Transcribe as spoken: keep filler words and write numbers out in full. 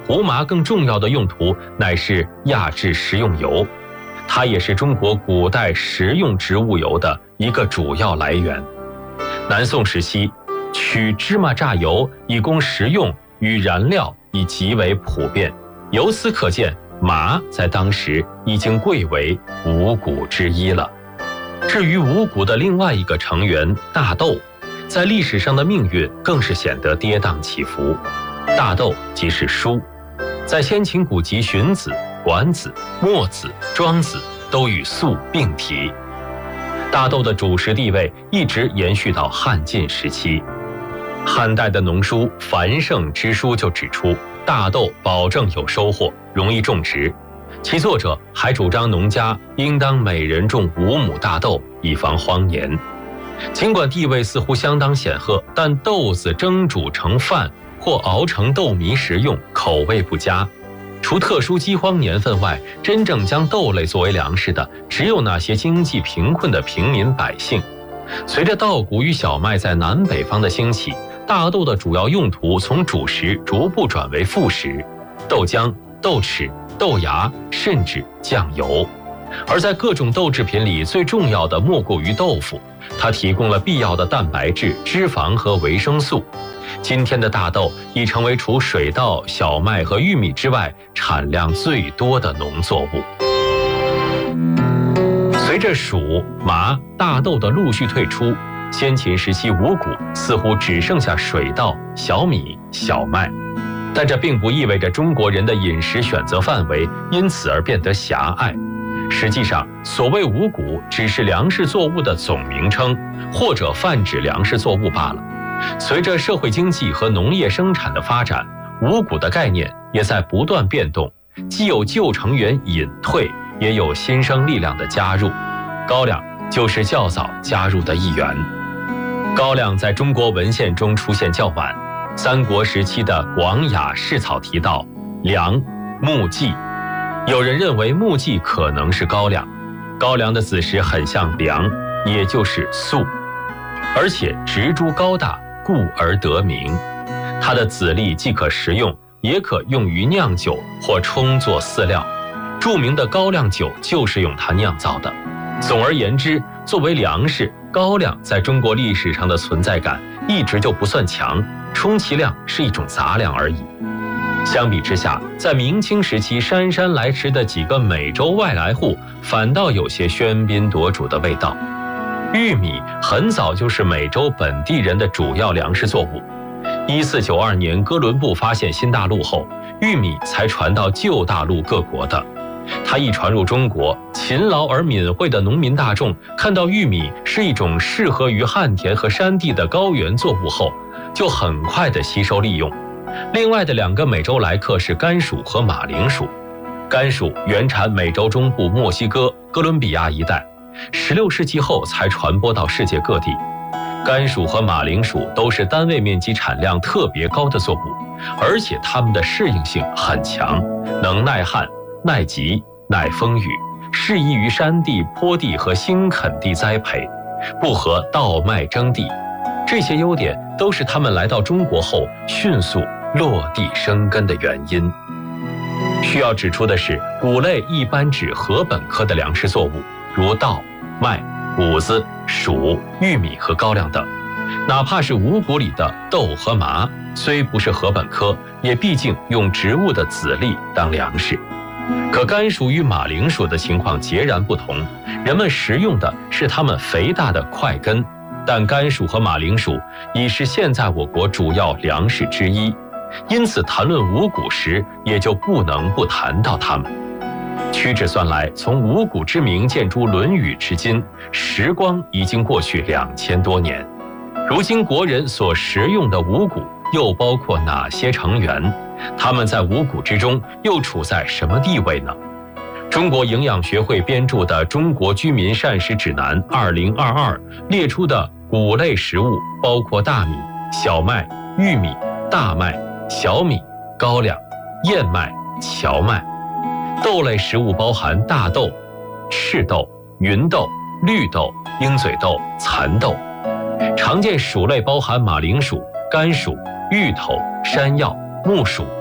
胡麻更重要的用途乃是压制食用油，它也是中国古代食用植物油的一个主要来源。南宋时期，取芝麻榨油以供食用与燃料已极为普遍，由此可见，麻在当时已经贵为五谷之一了。至于五谷的另外一个成员大豆，在历史上的命运更是显得跌宕起伏。大豆即是书，在先秦古籍荀子、管子、墨子、庄子都与粟并提。大豆的主食地位一直延续到汉晋时期。汉代的农书《繁盛之书》就指出，大豆保证有收获，容易种植。其作者还主张农家应当每人种五亩大豆，以防荒年。尽管地位似乎相当显赫，但豆子蒸煮成饭或熬成豆糜食用，口味不佳。除特殊饥荒年份外，真正将豆类作为粮食的，只有那些经济贫困的平民百姓。随着稻谷与小麦在南北方的兴起，大豆的主要用途从主食逐步转为副食，豆浆、豆豉、豆芽，甚至酱油。而在各种豆制品里，最重要的莫过于豆腐，它提供了必要的蛋白质、脂肪和维生素。今天的大豆已成为除水稻、小麦和玉米之外产量最多的农作物。随着黍、麻、大豆的陆续退出，先秦时期五谷似乎只剩下水稻、小米、小麦。但这并不意味着中国人的饮食选择范围因此而变得狭隘。实际上，所谓五谷只是粮食作物的总名称，或者泛指粮食作物罢了。随着社会经济和农业生产的发展，五谷的概念也在不断变动，既有旧成员隐退，也有新生力量的加入。高粱就是较早加入的一员。高粱在中国文献中出现较晚，三国时期的《广雅释草》提到粮、木稷，有人认为木稷可能是高粱。高粱的子实很像梁，也就是粟，而且植株高大，故而得名。它的籽粒既可食用，也可用于酿酒或充作饲料。著名的高粱酒就是用它酿造的。总而言之，作为粮食，高粱在中国历史上的存在感一直就不算强，充其量是一种杂粮而已。相比之下，在明清时期姗姗来迟的几个美洲外来户反倒有些喧宾夺主的味道。玉米很早就是美洲本地人的主要粮食作物。一四九二年哥伦布发现新大陆后，玉米才传到旧大陆各国的。它一传入中国，勤劳而敏慧的农民大众看到玉米是一种适合于旱田和山地的高原作物后，就很快地吸收利用。另外的两个美洲来客是甘薯和马铃薯。甘薯原产美洲中部墨西哥、哥伦比亚一带，十六世纪后才传播到世界各地。甘薯和马铃薯都是单位面积产量特别高的作物，而且它们的适应性很强，能耐旱、耐急、耐风雨，适宜于山地、坡地和新垦地栽培，不合稻麦征地。这些优点都是他们来到中国后迅速落地生根的原因。需要指出的是，谷类一般指禾本科的粮食作物，如稻、麦、谷子、黍、玉米和高粱等。哪怕是五谷里的豆和麻，虽不是禾本科，也毕竟用植物的籽粒当粮食。可甘薯与马铃薯的情况截然不同，人们食用的是它们肥大的块根，但甘薯和马铃薯已是现在我国主要粮食之一，因此谈论五谷时，也就不能不谈到它们。屈指算来，从五谷之名见诸《论语》至今，时光已经过去两千多年。如今国人所食用的五谷又包括哪些成员？它们在五谷之中又处在什么地位呢？中国营养学会编著的《中国居民膳食指南二零二二》列出的谷类食物包括大米、小麦、玉米、大麦、小米、高粱、燕麦、荞麦。豆类食物包含大豆、赤豆、芸豆、绿豆、鹰嘴豆、蚕豆。常见薯类包含马铃薯、甘薯、芋头、山药、木薯、